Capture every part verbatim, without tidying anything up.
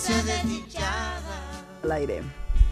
Al aire.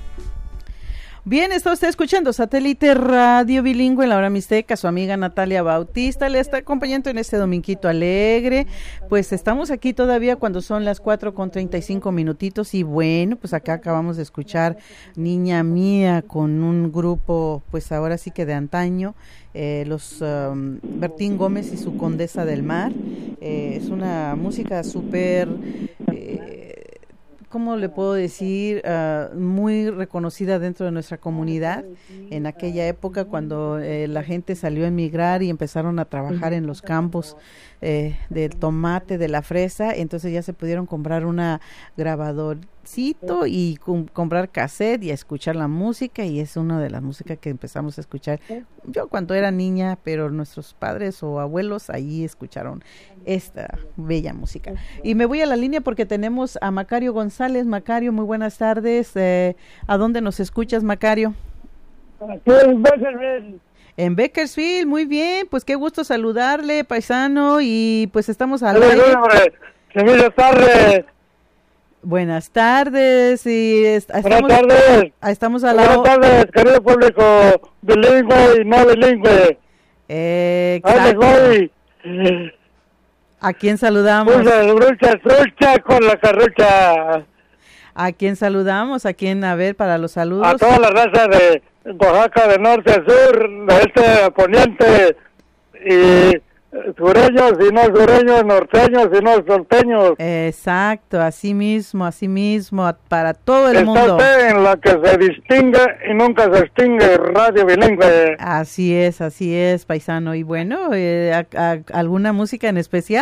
Bien, está usted escuchando Satélite Radio Bilingüe en la hora mixteca. Su amiga Natalia Bautista le está acompañando en este dominguito alegre. Pues estamos aquí todavía cuando son las cuatro con treinta y cinco minutitos. Y bueno, pues acá acabamos de escuchar Niña Mía con un grupo, pues ahora sí que de antaño, eh, los um, Bertín Gómez y su Condesa del Mar. Eh, es una música súper... Eh, ¿cómo le puedo decir? Uh, muy reconocida dentro de nuestra comunidad en aquella época cuando eh, la gente salió a emigrar y empezaron a trabajar en los campos eh, del tomate, de la fresa. Entonces ya se pudieron comprar una grabadorcito y com- comprar cassette y a escuchar la música, y es una de las músicas que empezamos a escuchar yo cuando era niña, pero nuestros padres o abuelos ahí escucharon esta bella música. Y me voy a la línea porque tenemos a Macario González. Macario, muy buenas tardes. Eh, ¿a dónde nos escuchas, Macario? Aquí en Bakersfield. En Bakersfield, muy bien, pues qué gusto saludarle, paisano, y pues estamos al Hola, aire. hombre. Buenas tardes. Buenas tardes, y est- Buenas estamos, tardes. estamos a la Buenas o- tardes, querido público bilingüe y no bilingüe. eh, Ahí les exacto. voy. ¿A quién saludamos? Puse trucha, trucha con la carrucha. ¿A quién saludamos? ¿A quién? A ver, para los saludos. A toda la raza de Oaxaca, de norte a sur, de este a poniente, y sureños y no sureños, norteños y no norteños. Exacto, así mismo, así mismo, a- para todo el Está mundo. usted en la que se distingue y nunca se extingue, Radio Bilingüe. Así es, así es, paisano. Y bueno, eh, a- a- ¿alguna música en especial?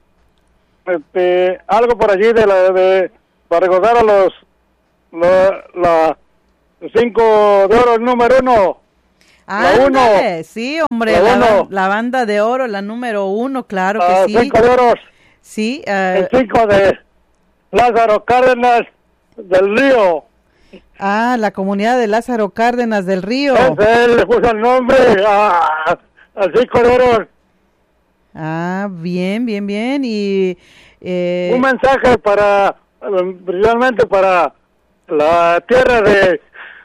Este, algo por allí de la de para recordar a los la, la cinco de oro número uno. La uno. Ándale, sí, hombre, La la, uno. ba- la banda de oro, la número uno, claro que Ah, sí. cinco de oros. Sí, ah, El cinco de Lázaro Cárdenas del Río. ah, la comunidad de Lázaro Cárdenas del Río. Ese él le puso el nombre a, al cinco de oros. Ah, bien, bien, bien. Y eh, Un mensaje para, eh, principalmente para la tierra de,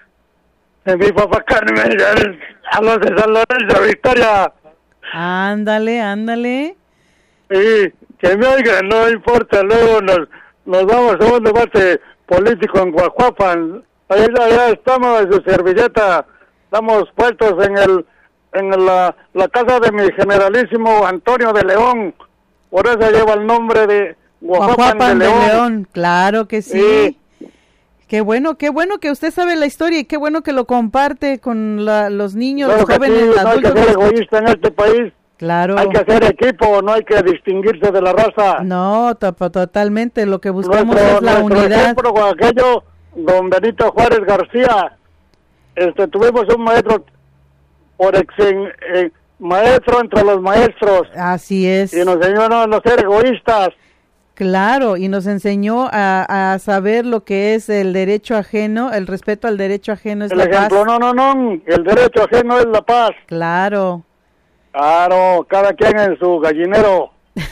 de mi papá Carmen, a los de San Lorenzo, Victoria. ándale, ándale. Y que me oigan, no importa, luego nos, nos vamos a un debate político en Guajuapan. Ahí ya estamos en su servilleta, estamos puestos en el en la, la casa de mi generalísimo Antonio de León, por eso lleva el nombre de Guajuapan, Guajuapan de de León. León, claro que sí. Qué bueno, qué bueno que usted sabe la historia y qué bueno que lo comparte con la, los niños, Claro los que jóvenes, sí, no hay que adultos. ser egoísta en este país, Claro. hay que hacer equipo, no hay que distinguirse de la raza. No, to- totalmente, lo que buscamos Nuestro, es la nuestro unidad. ejemplo con aquello, don Benito Juárez García, este, tuvimos un maestro por ex, en- eh, maestro entre los maestros, Así es. y nos enseñó a no, no ser egoístas. Claro, y nos enseñó a, a saber lo que es el derecho ajeno, el respeto al derecho ajeno es El la ejemplo, paz. no, no, no, el derecho ajeno es la paz. Claro. Claro, cada quien en su gallinero.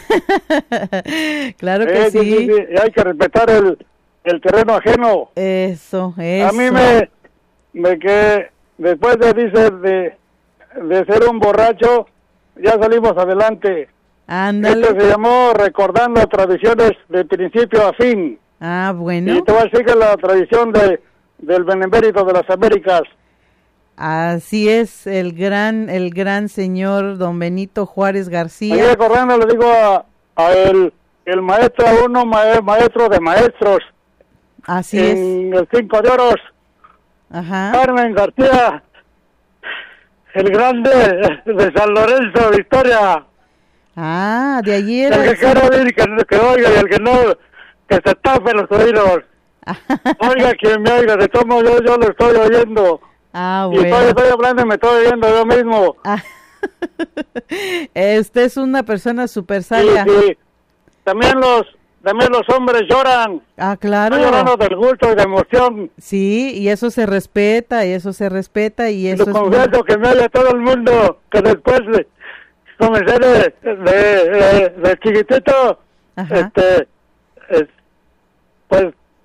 Claro que Eh, sí. sí, sí, y hay que respetar el, el terreno ajeno. Eso, eso. A mí me, me que después de, dice, de, de ser un borracho, ya salimos adelante. Ándale. Este se llamó Recordando Tradiciones de Principio a Fin. Ah, bueno. Y te voy a decir que la tradición de, del Benemérito de las Américas. Así es, el gran, el gran señor don Benito Juárez Ahí García. recordando le digo a, a el, el maestro, a uno ma- maestro de maestros, Así es. en el Cinco de Oros, Ajá. Carmen García, el grande de San Lorenzo, Victoria. Ah, de ayer. El que quiera oír, que, que oiga, y el que no, que se tape los oídos. Oiga, quien me oiga, de todo modo yo, yo lo estoy oyendo. Ah, Y estoy, bueno. estoy hablando y me estoy oyendo yo mismo. Ah. Usted es una persona súper Sí, sabia. sí. También los, también los hombres lloran. Ah, claro. Están llorando del gusto y de emoción. Sí, y eso se respeta, y eso se respeta, y Y eso lo es muy- confieso que me oye todo el mundo, que después de comencé de, de, de, de chiquitito, Ajá. este, es- pues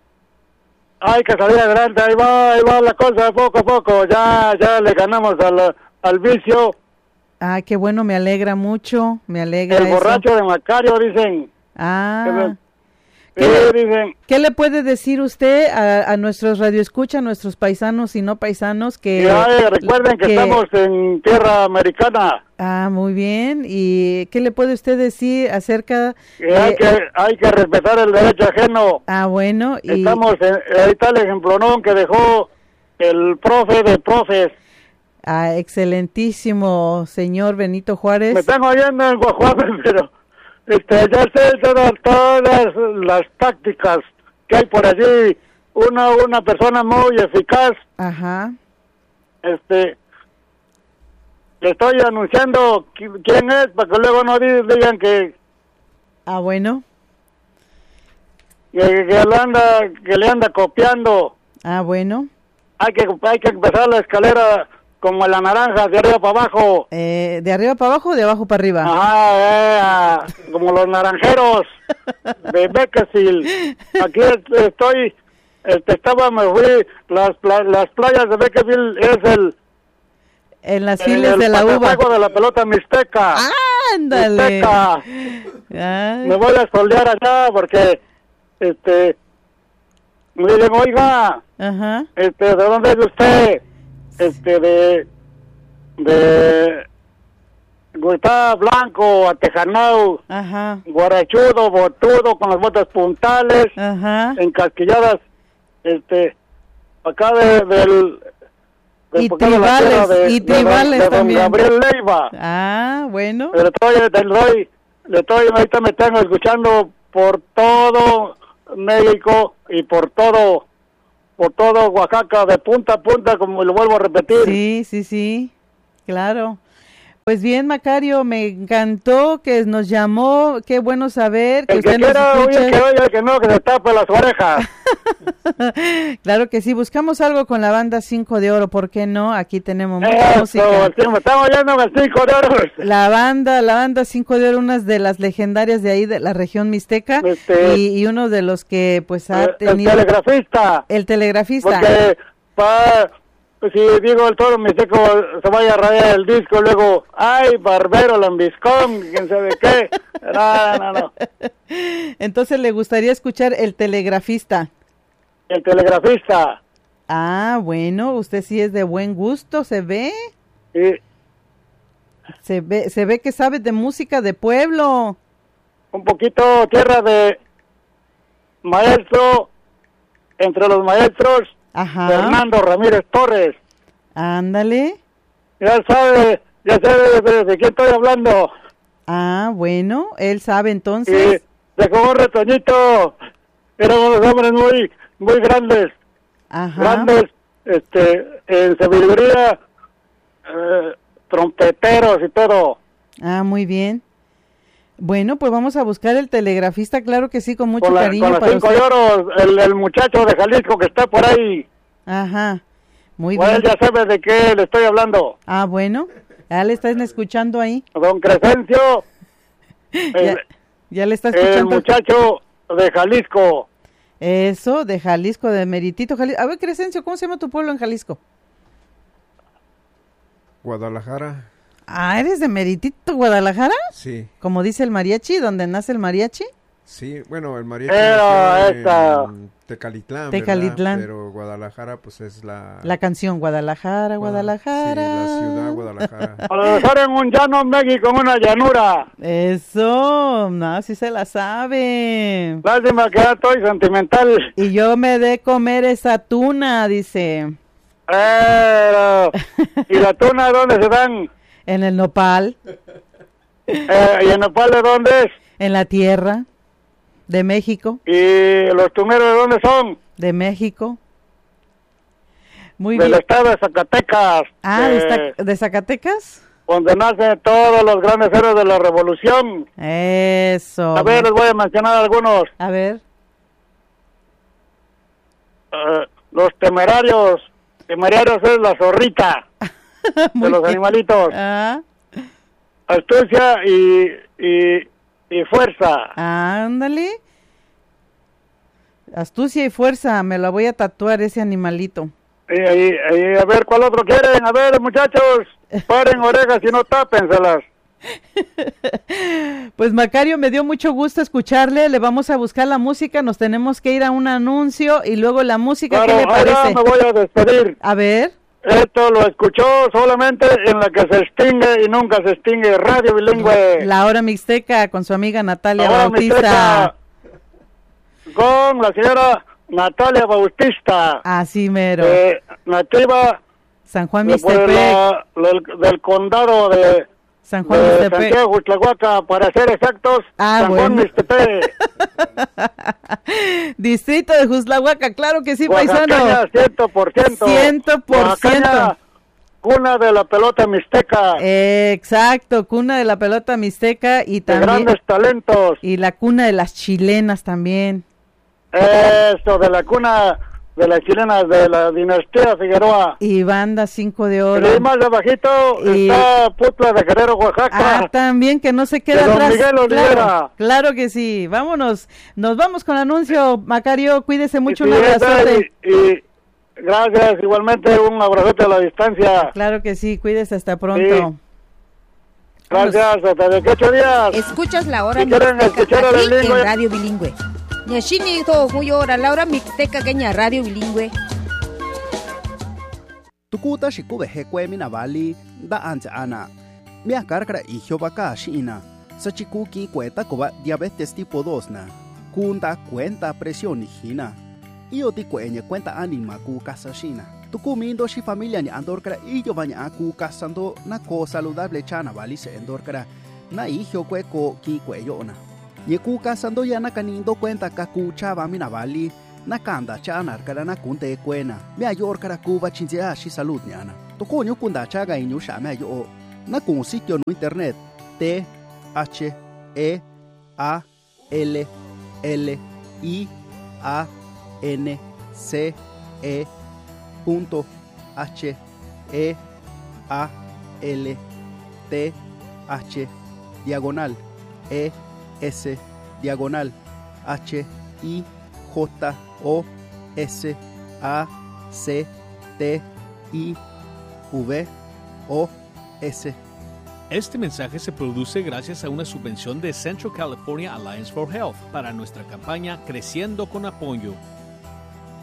hay que salir adelante, ahí va, ahí va la cosa, poco a poco, ya, ya le ganamos al, al vicio. Ah, qué bueno, me alegra mucho, me alegra El eso. borracho de Macario, dicen. Ah. ¿Qué, ¿Qué, sí, dicen? ¿Qué le puede decir usted a, a nuestros radioescuchas, a nuestros paisanos y no paisanos que... Ya, eh, recuerden que, que estamos en tierra americana. Ah, muy bien. ¿Y qué le puede usted decir acerca de... Hay que, hay que respetar el derecho ajeno. Ah, bueno. Y... Estamos, en, ahí está el ejemplonón que dejó el profe de profes. Ah, excelentísimo, señor Benito Juárez. Me están oyendo en Guajuape, pero este, ya sé todas, todas las tácticas que hay por allí. Una, una persona muy eficaz. Ajá. Este... Le estoy anunciando quién es, para que luego no digan que... Ah, bueno. Que, que, le anda, que le anda copiando. Ah, bueno. Hay que, hay que empezar la escalera como la naranja, de arriba para abajo. Eh, ¿De arriba para abajo o de abajo para arriba? Ajá, eh, como los naranjeros de Bakersfield. Aquí estoy, este, estaba, me fui, las, las playas de Bakersfield es el... En las filas de la uva. El de la pelota mixteca. ¡Ah, ándale! Mixteca. Ay. Me voy a soldear allá porque, este, me dicen, oiga, ajá. este, ¿de dónde es usted? Este, de, de, Guitá Blanco, Atejanau, ajá. Guarachudo, botudo, con las botas puntales, ajá. encasquilladas, este, acá de, del... Y tribales, de, y tribales de, de, de también. Gabriel Leiva. Ah, bueno. Le estoy, le doy, le estoy, ahorita me tengo escuchando por todo México y por todo, por todo Oaxaca, de punta a punta, como lo vuelvo a repetir. Sí, sí, sí, claro. Pues bien, Macario, me encantó que nos llamó, qué bueno saber que el usted que nos quiera escucha. Oye, que oye, que no, que se tape las orejas. Claro que sí, buscamos algo con la banda Cinco de Oro, ¿por qué no? Aquí tenemos mucha Eso, música. sí, me estamos oyendo con Cinco de Oro. La banda, la banda Cinco de Oro, una de las legendarias de ahí, de la región mixteca, este, y, y uno de los que pues ha el, tenido... El telegrafista. El telegrafista. Porque pa, pues, si digo el toro mixteco se vaya a rayar el disco, luego, ay, barbero, lambiscón, quién sabe qué. No, no, no. Entonces le gustaría escuchar el telegrafista. El telegrafista. Ah, bueno, usted sí es de buen gusto, se ve. Sí. Se ve, se ve que sabe de música de pueblo. Un poquito tierra de maestro, entre los maestros, ajá. Fernando Ramírez Torres. Ándale. Ya sabe, ya sabe de, de quién estoy hablando. Ah, bueno, él sabe entonces. Y de como un retoñito, éramos los hombres muy, muy grandes. Ajá. Grandes, este, en sabiduría, eh, trompeteros y todo. Ah, muy bien. Bueno, pues vamos a buscar el telegrafista, claro que sí, con mucho con la, cariño con las para cinco usted. de oro, el, el muchacho de Jalisco que está por ahí. Ajá, muy pues bien. Él ya sabe de qué le estoy hablando. Ah, bueno, ya le están escuchando ahí. Don Crescencio. ya, el, ya le está escuchando. El muchacho de Jalisco. Eso, de Jalisco, de Meritito, Jalisco. A ver, Crescencio, ¿cómo se llama tu pueblo en Jalisco? Guadalajara. Ah, ¿eres de Meritito, Guadalajara? Sí. Como dice el mariachi, ¿donde nace el mariachi? Sí, bueno, el mariachi Pero esta... en Tecalitlán, Tecalitlán. ¿verdad? Pero Guadalajara, pues es la... La canción Guadalajara, Guadalajara. Sí, la ciudad Guadalajara. A lo mejor en un llano México, en una llanura. Eso, no, sí se la sabe. Lástima que ya estoy sentimental. Y yo me de comer esa tuna, dice. Pero... ¿Y la tuna dónde se dan? En el nopal. Eh, ¿Y el nopal de dónde es? En la tierra de México. ¿Y los tuneros de dónde son? De México. Muy Del bien. estado de Zacatecas. Ah, de, ¿de, ¿de Zacatecas? Donde nacen todos los grandes héroes de la revolución. Eso. A ver, les voy a mencionar algunos. A ver. Uh, los temerarios. Temerarios es la zorrita. de los bien. Animalitos. Ah. Astucia y, y, y fuerza. Ándale. Astucia y fuerza, me la voy a tatuar ese animalito. Y, y, y a ver, ¿cuál otro quieren? A ver, muchachos, paren orejas y no tápenselas. Pues Macario, me dio mucho gusto escucharle, le vamos a buscar la música, nos tenemos que ir a un anuncio y luego la música, claro, ¿qué le parece? Ahora me voy a despedir. A ver. Esto lo escuchó solamente en la que se extingue y nunca se extingue, Radio Bilingüe. La Hora Mixteca con su amiga Natalia La Hora Bautista. Mixteca con la señora Natalia Bautista. Así mero. Eh, nativa San Juan de, pues, Mixtepec. la, del, del condado de San Juan de Mixtepec. Santiago Huitlahuaca, para ser exactos, Ah, San bueno. Juan Mixtepec. Distrito de Juzlahuaca, claro que sí, paisano. Oaxaqueña, ciento por ciento. Ciento por ciento. Cuna de la pelota mixteca. Eh, exacto, cuna de la pelota mixteca y De también grandes talentos. y la cuna de las chilenas también. Eso, de la cuna de las chilenas de la dinastía Figueroa. Y banda cinco de oro. Y más abajito Y- está Putla de Guerrero, Ah, Oaxaca. también que no se queda De don atrás. Miguel Olivera. Claro, claro que sí. Vámonos, nos vamos con el anuncio. Macario, cuídese mucho, Y un sí, esa, abrazote. y, y gracias, igualmente un abrazote a la distancia. Claro que sí, cuídese hasta pronto. Gracias, hasta de que ocho días. Escuchas la hora Si quieren mixteca escuchar a aquí Bilingüe. en Radio Bilingüe. Ñashini to muy hora la hora mixteca queña Radio Bilingüe. Tukuta shikube hekwe mina bali da anja ana. Mia karkara ihyo baka shina. Sachikuki cuenta koba diabetes tipo dos na. Kunda cuenta presión hina. Iyo ti kuenye cuenta anima ku kasashina. Tukumindo shi familia ni andorkara iyo baña aku kasando na ko saludable chana bali se endorkara. Na ihyo kweko ki kweyona. Nye ku kasando ya na kanindo cuenta kaku chava mina bali. Nakanda chana arkara na kunte kwena. Me ayor kara kuba chinzea shi salud nyana. Tokonyo kunda chaga inyo sha me ayo. Na kun sitio no internet T H E A L L I A N C E punto H E A L T H diagonal E S diagonal H I J O S A C T I V O S. Este mensaje se produce gracias a una subvención de Central California Alliance for Health para nuestra campaña Creciendo con Apoyo.